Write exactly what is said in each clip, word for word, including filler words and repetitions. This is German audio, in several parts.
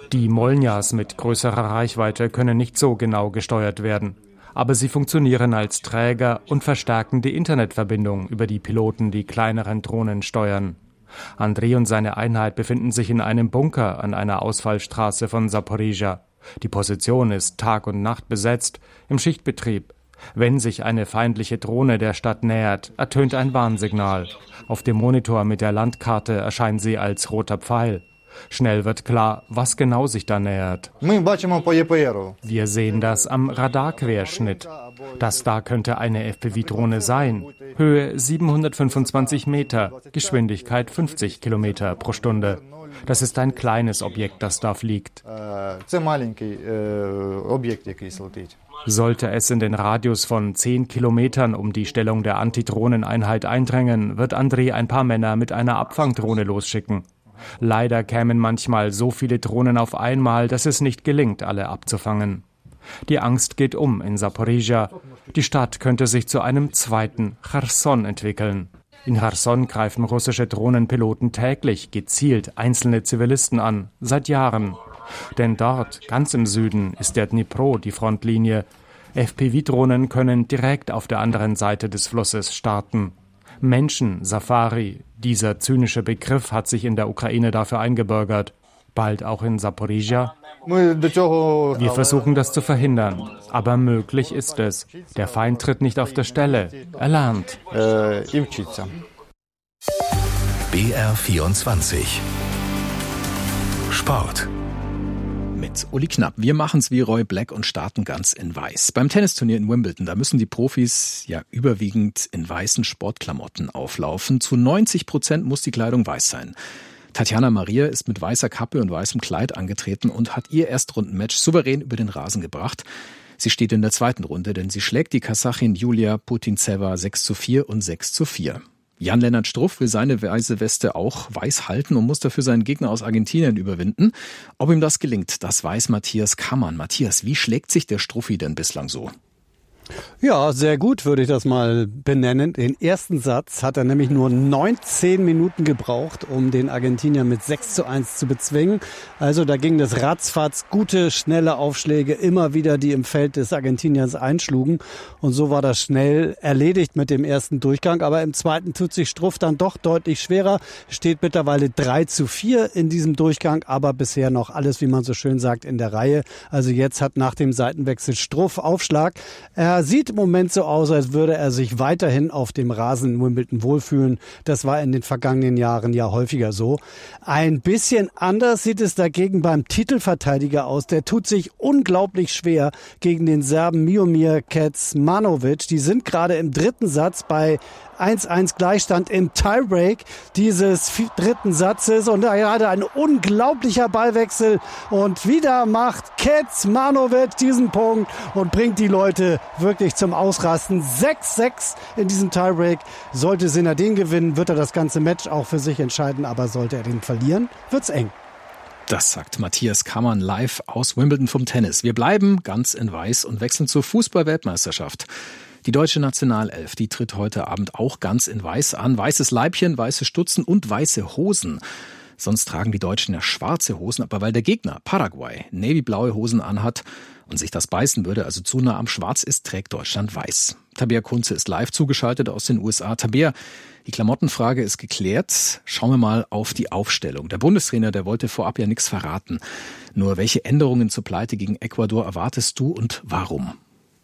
Die Molnias mit größerer Reichweite können nicht so genau gesteuert werden. Aber sie funktionieren als Träger und verstärken die Internetverbindung, über die Piloten die kleineren Drohnen steuern. Andrei und seine Einheit befinden sich in einem Bunker an einer Ausfallstraße von Saporizhzhia. Die Position ist Tag und Nacht besetzt, im Schichtbetrieb. Wenn sich eine feindliche Drohne der Stadt nähert, ertönt ein Warnsignal. Auf dem Monitor mit der Landkarte erscheint sie als roter Pfeil. Schnell wird klar, was genau sich da nähert. Wir sehen das am Radarquerschnitt. Das da könnte eine F P V-Drohne sein. Höhe siebenhundertfünfundzwanzig Meter, Geschwindigkeit fünfzig Kilometer pro Stunde. Das ist ein kleines Objekt, das da fliegt. Sollte es in den Radius von zehn Kilometern um die Stellung der Antidrohneneinheit eindrängen, wird Andrei ein paar Männer mit einer Abfangdrohne losschicken. Leider kämen manchmal so viele Drohnen auf einmal, dass es nicht gelingt, alle abzufangen. Die Angst geht um in Saporizhzhia. Die Stadt könnte sich zu einem zweiten Cherson entwickeln. In Cherson greifen russische Drohnenpiloten täglich gezielt einzelne Zivilisten an, seit Jahren. Denn dort, ganz im Süden, ist der Dnipro die Frontlinie. F P V-Drohnen können direkt auf der anderen Seite des Flusses starten. Menschen-Safari, dieser zynische Begriff hat sich in der Ukraine dafür eingebürgert. Bald auch in Saporizhzhia. Wir versuchen das zu verhindern, aber möglich ist es. Der Feind tritt nicht auf der Stelle, er lernt. B R vierundzwanzig Sport. Mit Uli Knapp. Wir machen's wie Roy Black und starten ganz in weiß. Beim Tennisturnier in Wimbledon, da müssen die Profis ja überwiegend in weißen Sportklamotten auflaufen. Zu neunzig Prozent muss die Kleidung weiß sein. Tatjana Maria ist mit weißer Kappe und weißem Kleid angetreten und hat ihr Erstrundenmatch souverän über den Rasen gebracht. Sie steht in der zweiten Runde, denn sie schlägt die Kasachin Julia Putintseva sechs zu vier und sechs zu vier. Jan-Lennart Struff will seine weiße Weste auch weiß halten und muss dafür seinen Gegner aus Argentinien überwinden. Ob ihm das gelingt, das weiß Matthias Kammann. Matthias, wie schlägt sich der Struffi denn bislang so? Ja, sehr gut würde ich das mal benennen. Den ersten Satz hat er nämlich nur neunzehn Minuten gebraucht, um den Argentinier mit sechs zu eins zu bezwingen. Also da ging das ratzfatz, gute, schnelle Aufschläge immer wieder, die im Feld des Argentiniers einschlugen. Und so war das schnell erledigt mit dem ersten Durchgang. Aber im zweiten tut sich Struff dann doch deutlich schwerer. Steht mittlerweile drei zu vier in diesem Durchgang, aber bisher noch alles, wie man so schön sagt, in der Reihe. Also jetzt hat nach dem Seitenwechsel Struff Aufschlag. Er sieht im Moment so aus, als würde er sich weiterhin auf dem Rasen in Wimbledon wohlfühlen. Das war in den vergangenen Jahren ja häufiger so. Ein bisschen anders sieht es dagegen beim Titelverteidiger aus. Der tut sich unglaublich schwer gegen den Serben Miomir Kecmanovic. Die sind gerade im dritten Satz bei eins eins Gleichstand im Tiebreak dieses dritten Satzes und da hatte ein unglaublicher Ballwechsel und wieder macht Kecmanovic diesen Punkt und bringt die Leute wirklich zum Ausrasten. sechs sechs in diesem Tiebreak. Sollte Sinner den gewinnen, wird er das ganze Match auch für sich entscheiden, aber sollte er den verlieren, wird's eng. Das sagt Matthias Kammann live aus Wimbledon vom Tennis. Wir bleiben ganz in weiß und wechseln zur Fußball-Weltmeisterschaft. Die deutsche Nationalelf, die tritt heute Abend auch ganz in weiß an. Weißes Leibchen, weiße Stutzen und weiße Hosen. Sonst tragen die Deutschen ja schwarze Hosen, aber weil der Gegner Paraguay navyblaue Hosen anhat und sich das beißen würde, also zu nah am Schwarz ist, trägt Deutschland weiß. Tabea Kunze ist live zugeschaltet aus den U S A. Tabea, die Klamottenfrage ist geklärt. Schauen wir mal auf die Aufstellung. Der Bundestrainer, der wollte vorab ja nichts verraten. Nur welche Änderungen zur Pleite gegen Ecuador erwartest du und warum?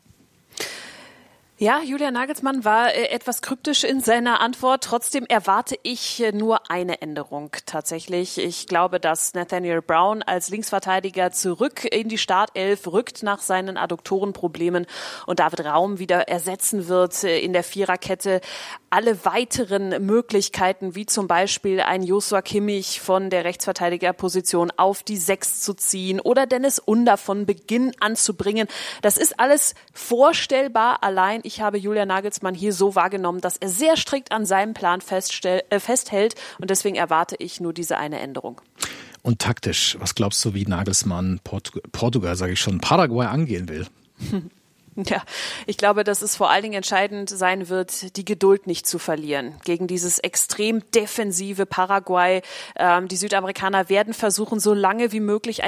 Ja, Julian Nagelsmann war äh, etwas kryptisch in seiner Antwort. Trotzdem erwarte ich äh, nur eine Änderung tatsächlich. Ich glaube, dass Nathaniel Brown als Linksverteidiger zurück in die Startelf rückt nach seinen Adduktorenproblemen und David Raum wieder ersetzen wird äh, in der Viererkette. Alle weiteren Möglichkeiten, wie zum Beispiel ein Joshua Kimmich von der Rechtsverteidigerposition auf die Sechs zu ziehen oder Dennis Under von Beginn anzubringen, das ist alles vorstellbar. Allein ich habe Julian Nagelsmann hier so wahrgenommen, dass er sehr strikt an seinem Plan feststell, äh, festhält und deswegen erwarte ich nur diese eine Änderung. Und taktisch, was glaubst du, wie Nagelsmann Port- Portugal, sage ich schon, Paraguay angehen will? Ja, ich glaube, dass es vor allen Dingen entscheidend sein wird, die Geduld nicht zu verlieren gegen dieses extrem defensive Paraguay. Ähm, die Südamerikaner werden versuchen, so lange wie möglich